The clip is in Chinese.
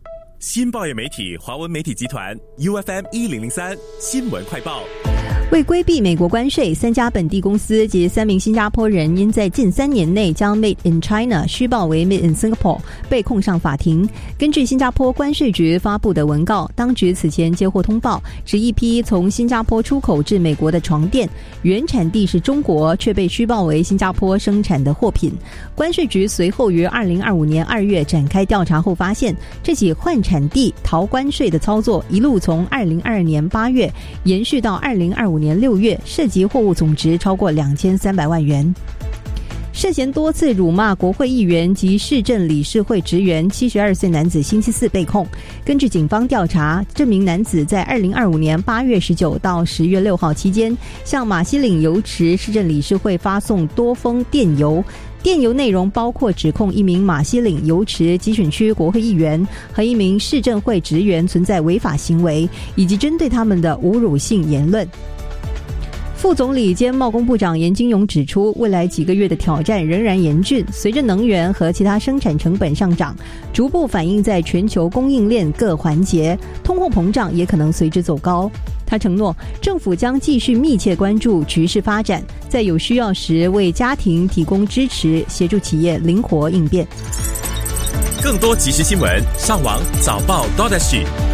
新报业媒体华文媒体集团 UFM1003 新闻快报。 为规避美国关税，3家本地公司及3名新加坡人因在近3年内将 Made in China 虚报为 Made in Singapore 被控上法庭。根据新加坡关税局发布的文告，当局此前接获通报，指一批从新加坡出口至美国的床垫原产地是中国，却被虚报为新加坡生产的货品。关税局随后于2025年2月展开调查后发现，这起换产地逃关税的操作一路从2022年8月延续到2025年6月，涉及货物总值超过2300万元。涉嫌多次辱骂国会议员及市政理事会职员72岁男子星期四被控。根据警方调查，这名男子在2025年8月19到10月6号期间，向马西岭邮池市政理事会发送多封电邮。电邮内容包括指控一名马西岭邮池集选区国会议员和一名市政会职员存在违法行为，以及针对他们的侮辱性言论。副总理兼贸工部长严金勇指出，未来几个月的挑战仍然严峻，随着能源和其他生产成本上涨，逐步反映在全球供应链各环节，通货膨胀也可能随之走高。他承诺，政府将继续密切关注局势发展，在有需要时为家庭提供支持，协助企业灵活应变。 更多即时新闻，上网早报 .SG